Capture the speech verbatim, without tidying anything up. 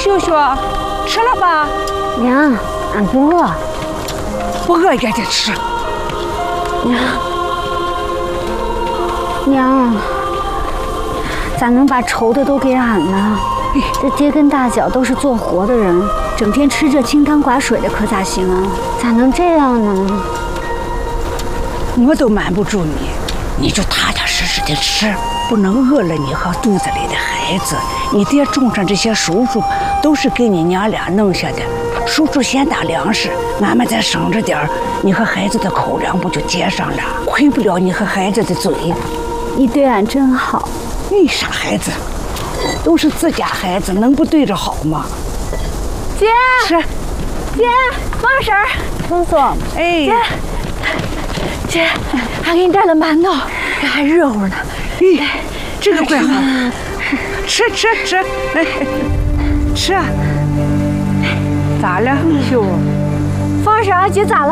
秀秀，吃了吧？ 娘，俺不饿。 不饿也得吃。 娘，娘，咋能把愁的都给俺呢？这爹跟大脚都是做活的人，整天吃这清汤寡水的，可咋行啊？咋能这样呢？ 我都瞒不住你，你就踏踏实实的吃，不能饿了你和肚子里的孩子。你爹种上这些叔叔都是给你娘俩弄下的，叔叔先打粮食，俺们再省着点儿，你和孩子的口粮不就接上了？亏不了你和孩子的嘴。 你对俺真好。 你傻孩子，都是自家孩子，能不对着好吗？ 姐， 是， 姐，王婶儿，叔叔， 哎， 姐，姐，俺给你带了馒头，还热乎呢。 哎，这个怪好，吃吃吃，哎，吃啊。咋了，秀？ 方婶儿，姐咋了？